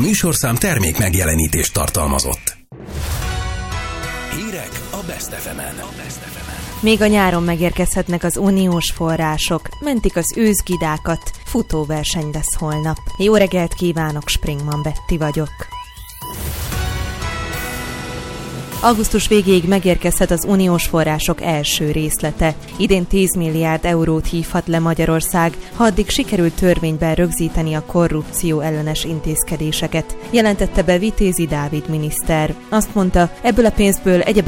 műsorszám termék megjelenítést tartalmazott. Hírek a Best FM-en. Még a nyáron megérkezhetnek az uniós források, mentik az őszgidákat, futóverseny lesz holnap. Jó reggelt kívánok, Springman Betti vagyok. Augusztus végéig megérkezhet az uniós források első részlete. Idén 10 milliárd eurót hívhat le Magyarország, ha addig sikerült törvényben rögzíteni a korrupció ellenes intézkedéseket, jelentette be Vitézi Dávid miniszter. Azt mondta, ebből a pénzből egyebek